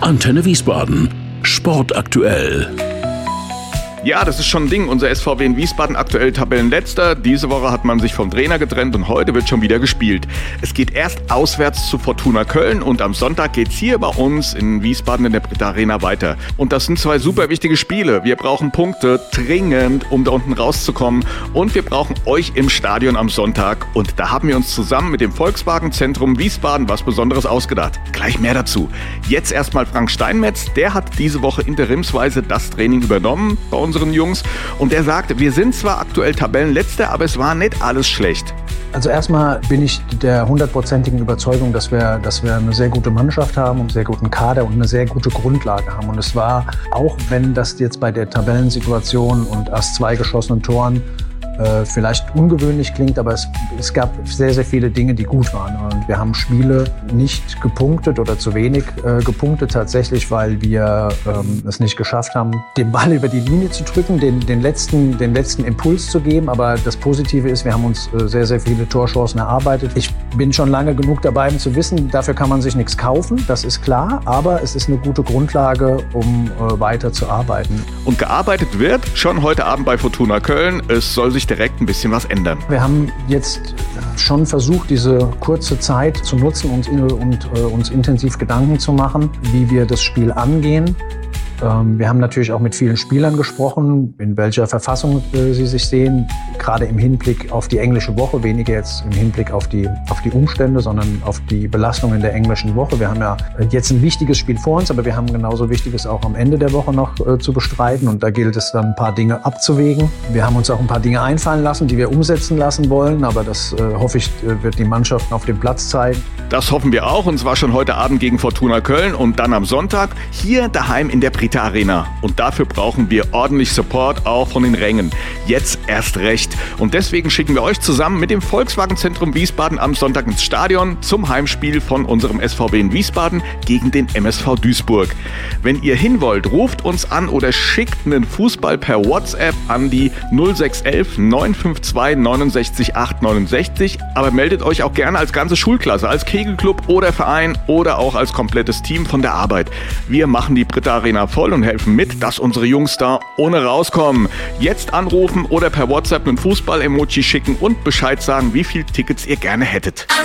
Antenne Wiesbaden. Sport aktuell. Ja, das ist schon ein Ding. Unser SVW in Wiesbaden aktuell Tabellenletzter. Diese Woche hat man sich vom Trainer getrennt und heute wird schon wieder gespielt. Es geht erst auswärts zu Fortuna Köln und am Sonntag geht's hier bei uns in Wiesbaden in der Britta Arena weiter. Und das sind zwei super wichtige Spiele. Wir brauchen Punkte dringend, um da unten rauszukommen. Und wir brauchen euch im Stadion am Sonntag. Und da haben wir uns zusammen mit dem Volkswagen Zentrum Wiesbaden was Besonderes ausgedacht. Gleich mehr dazu. Jetzt erstmal Frank Steinmetz. Der hat diese Woche interimsweise das Training übernommen bei unseren Jungs. Und er sagt, wir sind zwar aktuell Tabellenletzter, aber es war nicht alles schlecht. Also erstmal bin ich der 100%igen Überzeugung, dass wir eine sehr gute Mannschaft haben, einen sehr guten Kader und eine sehr gute Grundlage haben. Und es war, auch wenn das jetzt bei der Tabellensituation und erst 2 geschossenen Toren vielleicht ungewöhnlich klingt, aber es gab sehr, sehr viele Dinge, die gut waren. Und wir haben Spiele nicht gepunktet oder zu wenig gepunktet tatsächlich, weil wir es nicht geschafft haben, den Ball über die Linie zu drücken, den letzten Impuls zu geben. Aber das Positive ist, wir haben uns sehr, sehr viele Torchancen erarbeitet. Ich bin schon lange genug dabei, um zu wissen, dafür kann man sich nichts kaufen, das ist klar. Aber es ist eine gute Grundlage, um weiter zu arbeiten. Und gearbeitet wird schon heute Abend bei Fortuna Köln. Es soll sich direkt ein bisschen was ändern. Wir haben jetzt schon versucht, diese kurze Zeit zu nutzen und uns intensiv Gedanken zu machen, wie wir das Spiel angehen. Wir haben natürlich auch mit vielen Spielern gesprochen, in welcher Verfassung sie sich sehen, gerade im Hinblick auf die englische Woche, weniger jetzt im Hinblick auf die Umstände, sondern auf die Belastung in der englischen Woche. Wir haben ja jetzt ein wichtiges Spiel vor uns, aber wir haben genauso Wichtiges auch am Ende der Woche noch zu bestreiten und da gilt es dann ein paar Dinge abzuwägen. Wir haben uns auch ein paar Dinge einfallen lassen, die wir umsetzen lassen wollen, aber das hoffe ich, wird die Mannschaften auf dem Platz zeigen. Das hoffen wir auch und zwar schon heute Abend gegen Fortuna Köln und dann am Sonntag hier daheim in der Britta Arena. Und dafür brauchen wir ordentlich Support, auch von den Rängen. Jetzt erst recht. Und deswegen schicken wir euch zusammen mit dem Volkswagen Zentrum Wiesbaden am Sonntag ins Stadion zum Heimspiel von unserem SVW in Wiesbaden gegen den MSV Duisburg. Wenn ihr hin wollt, ruft uns an oder schickt einen Fußball per WhatsApp an die 0611 952 69 869. Aber meldet euch auch gerne als ganze Schulklasse, als Kegelclub oder Verein oder auch als komplettes Team von der Arbeit. Wir machen die Britta Arena voll und helfen mit, dass unsere Jungs da ohne rauskommen. Jetzt anrufen oder per WhatsApp einen Fußball-Emoji schicken und Bescheid sagen, wie viele Tickets ihr gerne hättet.